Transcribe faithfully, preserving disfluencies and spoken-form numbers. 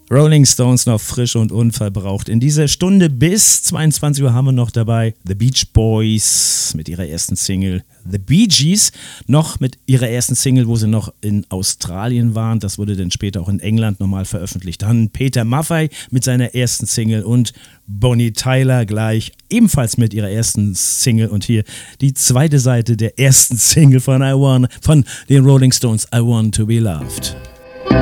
Rolling Stones noch frisch und unverbraucht. In dieser Stunde bis zweiundzwanzig Uhr haben wir noch dabei The Beach Boys mit ihrer ersten Single. The Bee Gees noch mit ihrer ersten Single, wo sie noch in Australien waren. Das wurde dann später auch in England nochmal veröffentlicht. Dann Peter Maffay mit seiner ersten Single und Bonnie Tyler gleich ebenfalls mit ihrer ersten Single. Und hier die zweite Seite der ersten Single von I Want, von den Rolling Stones, I Want to Be Loved.